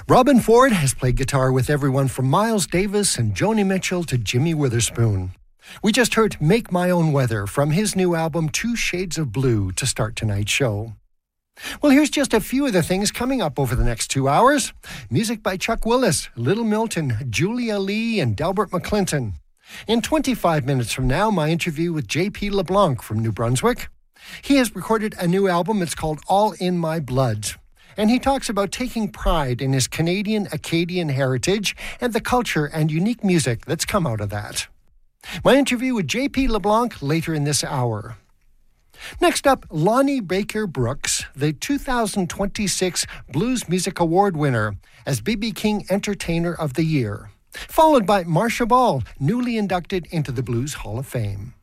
Robben Ford has played guitar with everyone from Miles Davis and Joni Mitchell to Jimmy Witherspoon. We just heard Make My Own Weather from his new album Two Shades of Blue to start tonight's show. Well, here's just a few of the things coming up over the next 2 hours. Music by Chuck Willis, Little Milton, Julia Lee, and Delbert McClinton. In 25 minutes from now, my interview with J.P. LeBlanc from New Brunswick. He has recorded a new album. It's called All in My Blood. And he talks about taking pride in his Canadian Acadian heritage and the culture and unique music that's come out of that. My interview with J.P. LeBlanc later in this hour. Next up, Lonnie Baker Brooks, the 2026 Blues Music Award winner as B.B. King Entertainer of the Year, followed by Marcia Ball, newly inducted into the Blues Hall of Fame.